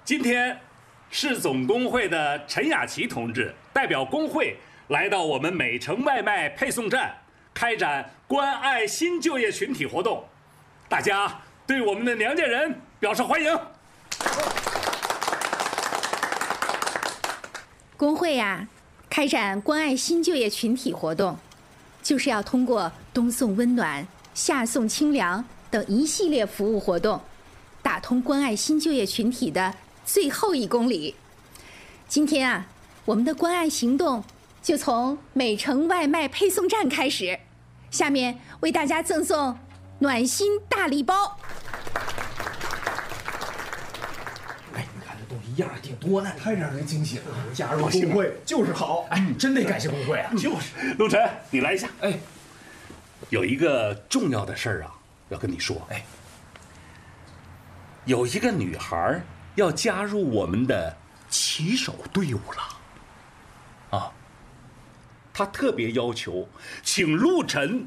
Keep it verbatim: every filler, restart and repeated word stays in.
今天，市总工会的陈雅琪同志代表工会来到我们美城外卖配送站，开展关爱新就业群体活动。大家对我们的娘家人表示欢迎。 工会呀、啊，开展关爱新就业群体活动，就是要通过冬送温暖、夏送清凉等一系列服务活动，打通关爱新就业群体的最后一公里。今天啊，我们的关爱行动就从美城外卖配送站开始。下面为大家赠送暖心大礼包。 哎，你看这东西样儿挺多呢， 太让人惊喜了！加入工会就是好， 哎，真得感谢工会啊！ 就是，陆晨，你来一下。哎，有一个重要的事儿啊，要跟你说。哎，有一个女孩要加入我们的骑手队伍了，啊，她特别要求请陆晨